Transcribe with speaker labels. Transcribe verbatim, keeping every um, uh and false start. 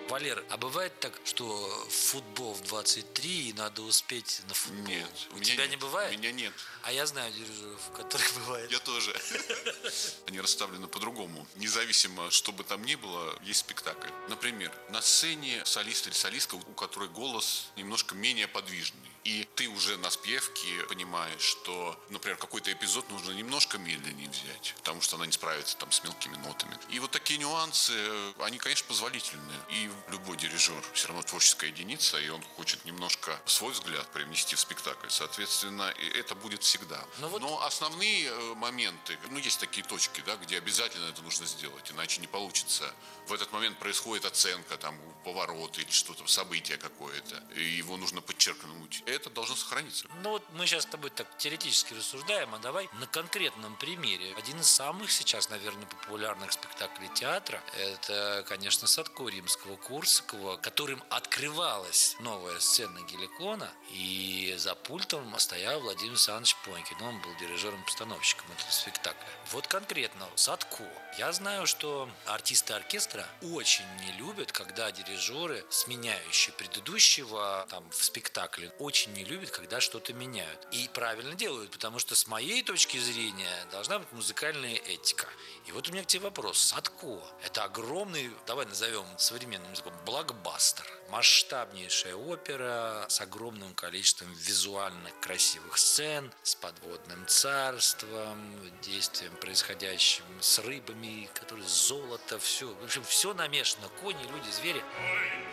Speaker 1: Валер, а бывает так, что футбол в двадцать три и надо успеть на футбол?
Speaker 2: Нет.
Speaker 1: У,
Speaker 2: у
Speaker 1: тебя
Speaker 2: нет,
Speaker 1: не бывает?
Speaker 2: У меня нет.
Speaker 1: А я знаю дирижеров, у которых бывает.
Speaker 2: Я тоже. Они расставлены по-другому. Независимо, что бы там ни было, есть спектакль. Например, на сцене солист или солистка, у которой голос немножко менее подвижный. И ты уже на спевке понимаешь, что, например, какой-то эпизод нужно немножко медленнее взять, потому что она не справится там с мелкими нотами. И вот такие нюансы, они, конечно, позволительны. И любой дирижер все равно творческая единица, и он хочет немножко свой взгляд привнести в спектакль. Соответственно, это будет всегда. Но, вот... Но основные моменты, ну, есть такие точки, да, где обязательно это нужно сделать, иначе не получится. В этот момент происходит оценка, там, поворот или что-то, событие какое-то, и его нужно подчеркнуть. Это должно сохраниться.
Speaker 1: Ну вот мы сейчас с тобой так теоретически рассуждаем, а давай на конкретном примере. Один из самых сейчас, наверное, популярных спектаклей театра – это, конечно, Садко Римского-Корсакова, которым открывалась новая сцена Геликона, и за пультом стоял Владимир Александрович Понькин. Он был дирижером-постановщиком этого спектакля. Вот конкретно Садко. Я знаю, что артисты оркестра очень не любят, когда дирижеры, сменяющие предыдущего там в спектакле, очень не любят, когда что-то меняют. И правильно делают, потому что с моей точки зрения должна быть музыкальная этика. И вот у меня к тебе вопрос. Садко – это огромный, давай назовем современным языком, блокбастер. Масштабнейшая опера с огромным количеством визуально красивых сцен, с подводным царством, действием, происходящим с рыбами, которые золото, все. В общем, все намешано. Кони, люди, звери.